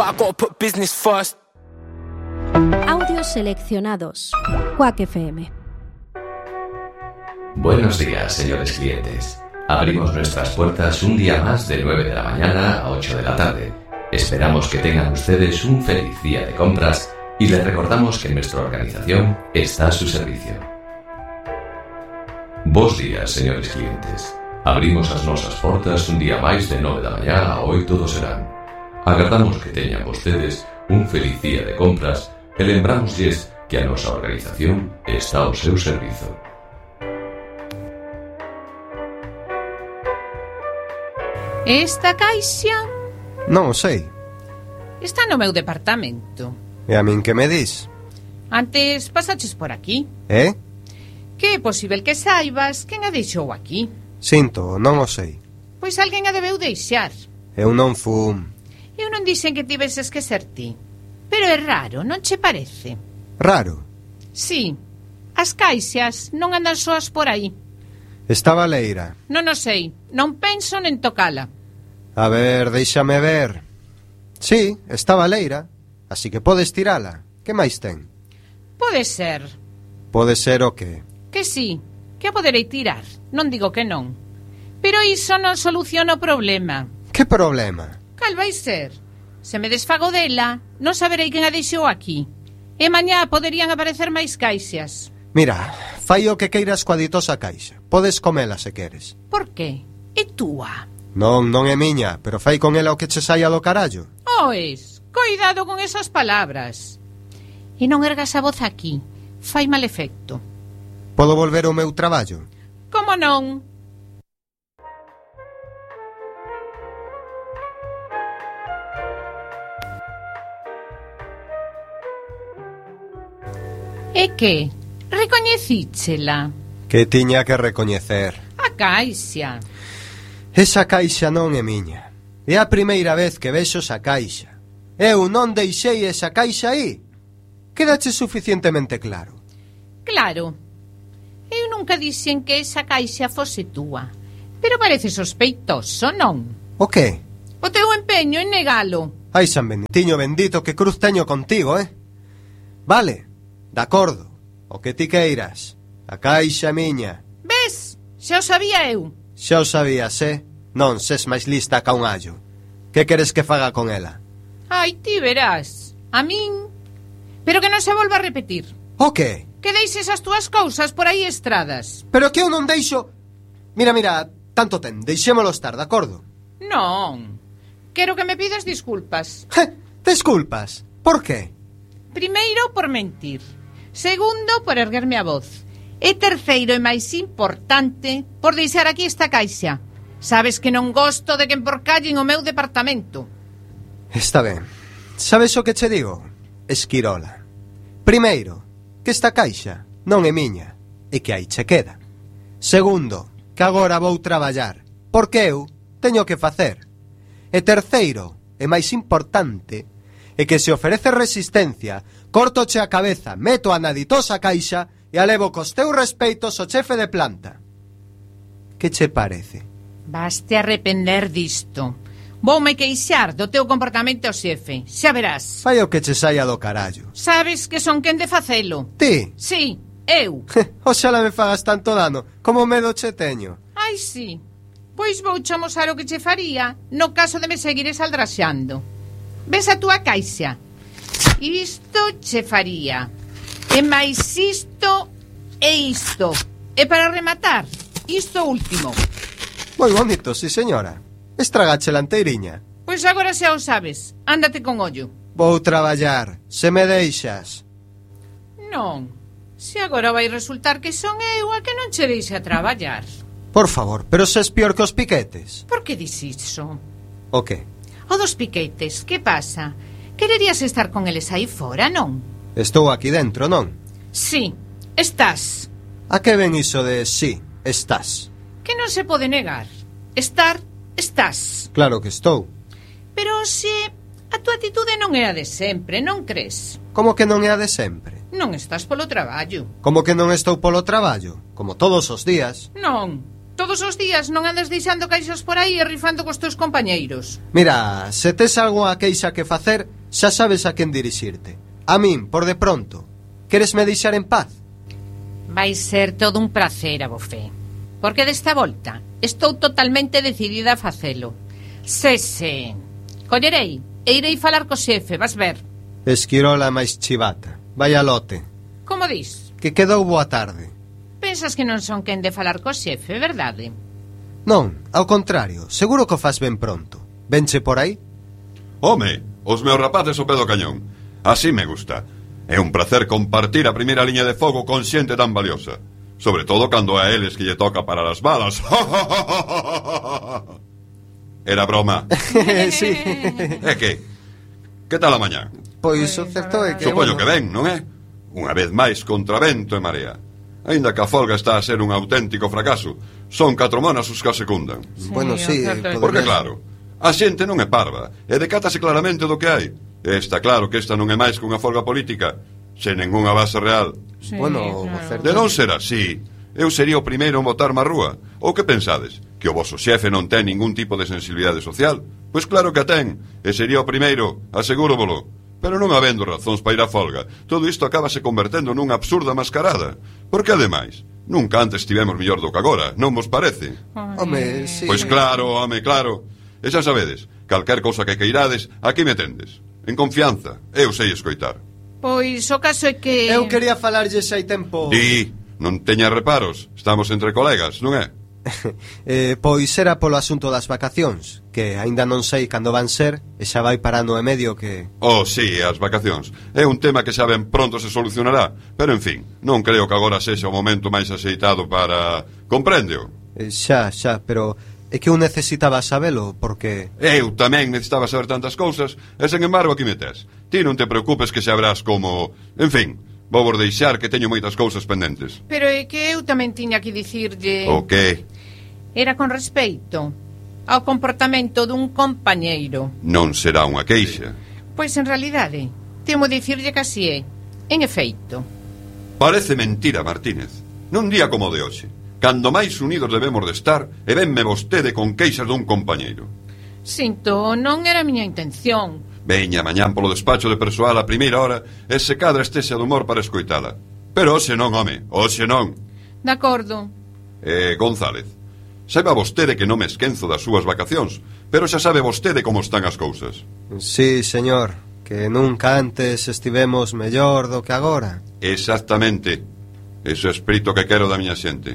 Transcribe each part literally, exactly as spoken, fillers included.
but I gotta put business first. Audios seleccionados. Quack F M. Buenos días, señores clientes. Abrimos nuestras puertas un día más de nueve de la mañana a ocho de la tarde. Esperamos que tengan ustedes un feliz día de compras y les recordamos que nuestra organización está a su servicio. Bos días, señores clientes. Abrimos as nosas portas un día máis de nove da mañá a oito do serán. Agardamos que teñan vostedes un feliz día de compras e lembrámoslles que a nosa organización está ao seu servizo. Esta caixa? Non o sei. Está no meu departamento. E a min que me dis? Antes pasaches por aquí. Eh? Que é posible que saibas quen a deixou aquí. Sinto, non o sei. Pois alguén a debeu deixar. Eu non fun. Eu non dixen que tiveses que ser ti. Pero é raro, non che parece? Raro? Sí. As caixas non andan soas por aí. Estaba leira. Non o sei. Non penso nen tocala. A ver, déixame ver. Sí, estaba leira. Así que podes tirala. Que máis ten? Pode ser. Pode ser o que? Que sí, que a poderei tirar. Non digo que non. Pero iso non soluciona o problema. Que problema? Cal vai ser? Se me desfago dela, non saberei quen a deixou aquí. E mañá poderían aparecer máis caixas. Mira, fai o que queiras coa ditosa caixa. Podes comela se queres. Por que? É túa. Non, non é miña, pero fai con ela o que che saia do carallo. Oes, coidado con esas palabras. E non ergas a voz aquí. Fai mal efecto. Podo volver ao meu traballo? Como non? E que? Recoñecíchela? Que tiña que recoñecer? A caixa. Esa caixa non é miña. É a primeira vez que vexo esa caixa. Eu non deixei esa caixa aí. Quédache suficientemente claro. Claro. Eu nunca dixen que esa caixa fose túa. Pero parece sospeitoso, non? O que? O teu empeño en negalo. Ai, San Benitiño bendito, que cruz teño contigo, eh? Vale, de acordo. O que ti queiras. A caixa miña. Ves? Xa o sabía eu. Xa o sabías, eh? Non ses máis lista ca un allo. Que queres que faga con ela? Ai, ti verás. A min... Pero que non se volva a repetir. O que? Que deixes as túas cousas por aí estradas. Pero que eu non deixo... Mira, mira, tanto ten, deixémolo estar, de acordo? Non. Quero que me pidas disculpas. Je, desculpas? Por qué? Primeiro, por mentir. Segundo, por erguerme a voz. E terceiro e máis importante, por deixar aquí esta caixa. Sabes que non gosto de que emporcallen o meu departamento. Está ben. Sabes o que che digo? Esquirola. Primeiro, que esta caixa non é miña e que aí che queda. Segundo, que agora vou traballar, porque eu teño que facer. E terceiro, e máis importante, é que se ofrece resistencia, cortoche a cabeza, meto a na ditosa caixa e a levo cos teus respeitos ao chefe de planta. Que che parece? Vaste arrepender disto. Voume queixar do teu comportamento ao xefe. Xa verás. Fai o que che saia do carallo. Sabes que son quen de facelo. Ti? Sí, eu. Oxala me fagas tanto dano, como medo che teño. Ai, sí. Pois vou che amosar o que che faría no caso de me seguires aldraxando. Ves a túa caixa. Isto che faría. E máis isto e isto. E para rematar, isto último. Moi bonito, sí señora. Estragache la enteiriña. Pois agora xa o sabes. Ándate con ollo. Vou traballar, se me deixas. Non. Se agora vai resultar que son eu a que non che deixa traballar. Por favor, pero se es pior que os piquetes. Por que dis iso? O que? O dos piquetes, que pasa? Quererías estar con eles aí fora, non? Estou aquí dentro, non? Sí, estás. A que ven iso de sí, estás? Que non se pode negar. Estar, estás. Claro que estou. Pero se a tua atitude non é a de sempre, non crees? Como que non é a de sempre? Non estás polo traballo. Como que non estou polo traballo? Como todos os días. Non, Todos os días non andas deixando caixas por aí e rifando cos teus compañeiros. Mira, se tes algunha queixa que facer, xa sabes a quen dirixirte. A min, por de pronto. Queresme deixar en paz? Vai ser todo un prazer, abofé. Porque desta volta estou totalmente decidida a facelo. Se, se. Collerei e irei falar co xefe, vas ver. Esquirola máis chivata. Vai a lote. Como dis? Que quedou boa tarde. Pensas que non son quen de falar co xefe, verdade? Non, ao contrario, seguro que o faz ben pronto. Venche por aí? Home, os meus rapaces o pedo cañón. Así me gusta. É un placer compartir a primeira liña de fogo con xente tan valiosa. Sobre todo cando a eles que lle toca parar as balas. Era broma. Sí. É que? Que tal a mañá? Pois o certo é que... Supoño bueno, que ben, non é? Unha vez máis contra vento e marea. Aínda que a folga está a ser un auténtico fracaso, son catro monas os que a secundan. Bueno, sí, certo. Porque claro, a xente non é parva e decátase claramente do que hai. E está claro que esta non é máis que unha folga política, sen ningunha base real. Sí, Bueno, claro. certo. De non ser así, eu sería o primeiro en botarme á rúa. Ou que pensades? Que o voso xefe non ten ningún tipo de sensibilidade social? Pois claro que a ten, e sería o primeiro, asegúrovolo. Pero non habendo razóns para ir á folga, todo isto acabase convertendo nunha absurda mascarada. Porque, ademais, nunca antes tivemos mellor do que agora, non vos parece? Home, sí. Pois claro, home, claro. E xa sabedes, calquer cousa que queirades, aquí me tendes. En confianza, eu sei escoitar. Pois o caso é que... Eu quería falarlles hai tempo... Di, non teña reparos, estamos entre colegas, non é? eh, pois era polo asunto das vacacións, que aínda non sei cando van ser, e xa vai parando e medio que... Oh, sí, as vacacións. É un tema que xa ben pronto se solucionará. Pero, en fin, non creo que agora sexa o momento máis axeitado para... Compréndeo? Eh, xa, xa, pero é que eu necesitaba sabelo, porque... Eu tamén necesitaba saber tantas cousas, e, sen embargo, aquí me tes. Ti non te preocupes que xa verás como... En fin, vou vos deixar que teño moitas cousas pendentes. Pero é que eu tamén tiña que dicirlle... O que? Era con respeito ao comportamento dun compañeiro. Non será unha queixa. Pois en realidade, temo dicirlle que así é. En efeito. Parece mentira, Martínez. Nun día como de hoxe, cando máis unidos debemos de estar, e venme vostede con queixas dun compañeiro. Sinto, non era a miña intención. Veña mañán polo despacho de persoal a primeira hora e se cadra estexa de humor para escoitala. Pero hoxe non, home, hoxe non. De acordo. Eh, González, saiba vostede que non me esquenzo das súas vacacións, pero xa sabe vostede como están as cousas. Sí, señor, que nunca antes estivemos mellor do que agora. Exactamente. Ese espírito que quero da miña xente.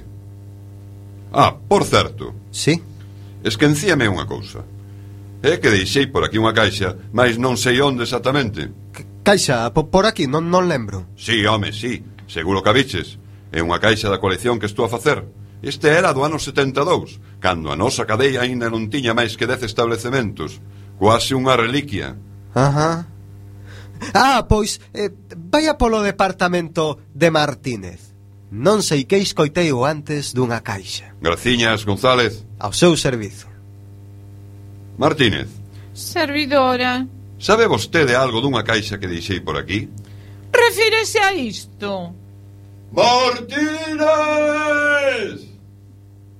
Ah, por certo, Sí? esquencíame unha cousa. É que deixei por aquí unha caixa, mas non sei onde exactamente. C- Caixa, po- por aquí, non, non lembro. Sí, home, sí, seguro que a biches. É unha caixa da colección que estou a facer. Este era do ano setenta e dous, cando a nosa cadea aínda non tiña máis que dez establecementos. Quase unha reliquia. Ajá. Ah, pois, eh, vaya polo departamento de Martínez. Non sei que escoitei o antes dunha caixa. Graciñas, González. Ao seu servizo. Martínez, Servidora. sabe vostede algo dunha caixa que deixei por aquí? Refírese a isto. Martínez!